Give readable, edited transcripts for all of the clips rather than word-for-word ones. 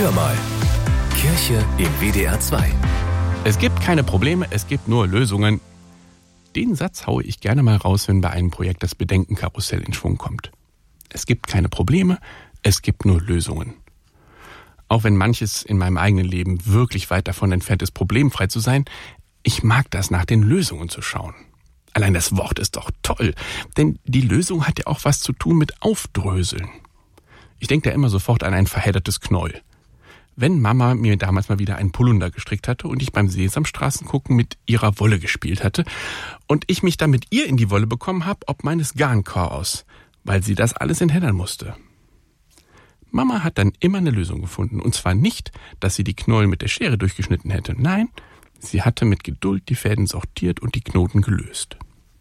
Hör mal. Kirche im WDR 2. Es gibt keine Probleme, es gibt nur Lösungen. Den Satz haue ich gerne mal raus, wenn bei einem Projekt das Bedenkenkarussell in Schwung kommt. Es gibt keine Probleme, es gibt nur Lösungen. Auch wenn manches in meinem eigenen Leben wirklich weit davon entfernt ist, problemfrei zu sein, ich mag das, nach den Lösungen zu schauen. Allein das Wort ist doch toll, denn die Lösung hat ja auch was zu tun mit Aufdröseln. Ich denke da immer sofort an ein verheddertes Knäuel. Wenn Mama mir damals mal wieder einen Polunder gestrickt hatte und ich beim Sesamstraßengucken mit ihrer Wolle gespielt hatte und ich mich dann mit ihr in die Wolle bekommen habe, ob meines Garnchaos, weil sie das alles entheddern musste. Mama hat dann immer eine Lösung gefunden, und zwar nicht, dass sie die Knäuel mit der Schere durchgeschnitten hätte. Nein, sie hatte mit Geduld die Fäden sortiert und die Knoten gelöst.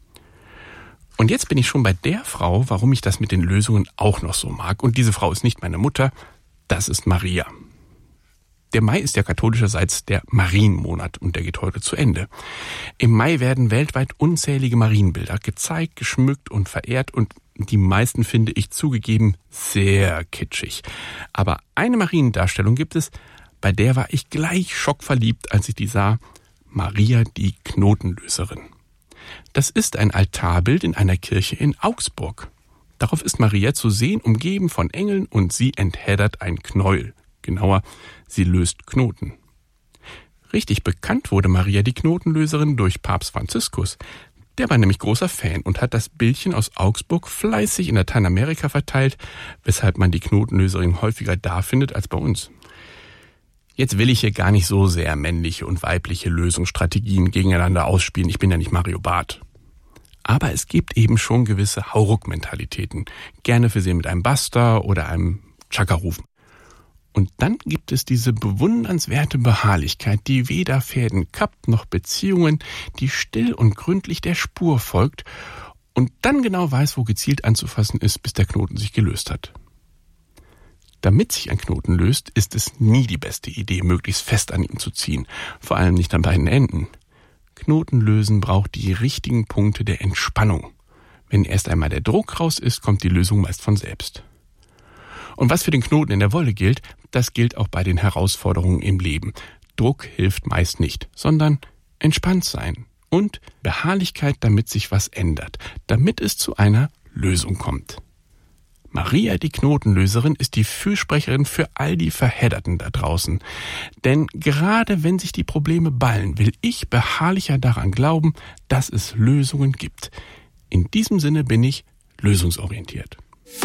Und jetzt bin ich schon bei der Frau, warum ich das mit den Lösungen auch noch so mag. Und diese Frau ist nicht meine Mutter, das ist Maria. Der Mai ist ja katholischerseits der Marienmonat und der geht heute zu Ende. Im Mai werden weltweit unzählige Marienbilder gezeigt, geschmückt und verehrt und die meisten finde ich zugegeben sehr kitschig. Aber eine Mariendarstellung gibt es, bei der war ich gleich schockverliebt, als ich die sah. Maria die Knotenlöserin. Das ist ein Altarbild in einer Kirche in Augsburg. Darauf ist Maria zu sehen, umgeben von Engeln, und sie entheddert ein Knäuel. Genauer, sie löst Knoten. Richtig bekannt wurde Maria die Knotenlöserin durch Papst Franziskus. Der war nämlich großer Fan und hat das Bildchen aus Augsburg fleißig in Lateinamerika verteilt, weshalb man die Knotenlöserin häufiger da findet als bei uns. Jetzt will ich hier gar nicht so sehr männliche und weibliche Lösungsstrategien gegeneinander ausspielen. Ich bin ja nicht Mario Barth. Aber es gibt eben schon gewisse Hauruck-Mentalitäten. Gerne versehen mit einem Basta oder einem Chaka-Rufen. Und dann gibt es diese bewundernswerte Beharrlichkeit, die weder Fäden kappt noch Beziehungen, die still und gründlich der Spur folgt und dann genau weiß, wo gezielt anzufassen ist, bis der Knoten sich gelöst hat. Damit sich ein Knoten löst, ist es nie die beste Idee, möglichst fest an ihm zu ziehen, vor allem nicht an beiden Enden. Knotenlösen braucht die richtigen Punkte der Entspannung. Wenn erst einmal der Druck raus ist, kommt die Lösung meist von selbst. Und was für den Knoten in der Wolle gilt, das gilt auch bei den Herausforderungen im Leben. Druck hilft meist nicht, sondern entspannt sein und Beharrlichkeit, damit sich was ändert, damit es zu einer Lösung kommt. Maria, die Knotenlöserin, ist die Fürsprecherin für all die Verhedderten da draußen. Denn gerade wenn sich die Probleme ballen, will ich beharrlicher daran glauben, dass es Lösungen gibt. In diesem Sinne bin ich lösungsorientiert.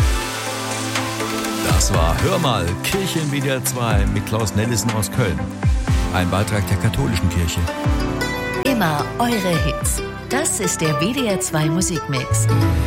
Das war Hör mal, Kirche im WDR 2 mit Klaus Nellissen aus Köln. Ein Beitrag der katholischen Kirche. Immer eure Hits. Das ist der WDR 2 Musikmix.